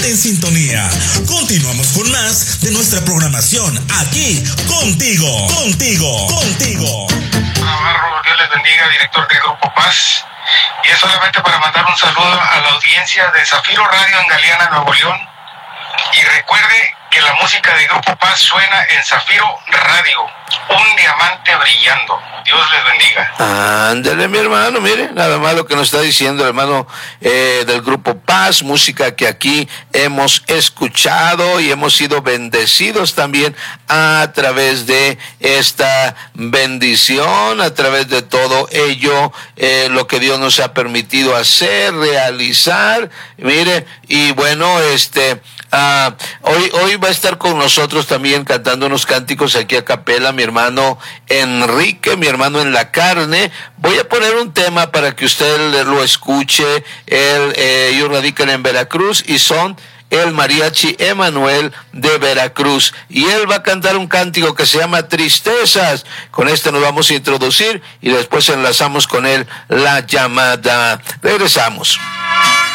En sintonía. Continuamos con más de nuestra programación aquí contigo. Navarro, Dios les bendiga, director del Grupo Paz. Y es solamente para mandar un saludo a la audiencia de Zafiro Radio en Galeana, Nuevo León. Y recuerde que la música de Grupo Paz suena en Zafiro Radio, un diamante brillando. Dios les bendiga. Ándale, mi hermano, mire, nada más lo que nos está diciendo el hermano del Grupo Paz, música que aquí hemos escuchado y hemos sido bendecidos también a través de esta bendición, a través de todo ello, lo que Dios nos ha permitido hacer, realizar, mire, y bueno, hoy va a estar con nosotros también cantando unos cánticos aquí a capela mi hermano Enrique, mi hermano en la carne. Voy a poner un tema para que usted lo escuche. Ellos radican en Veracruz y son el Mariachi Emanuel de Veracruz. Y él va a cantar un cántico que se llama Tristezas. Con este nos vamos a introducir y después enlazamos con él la llamada. Regresamos.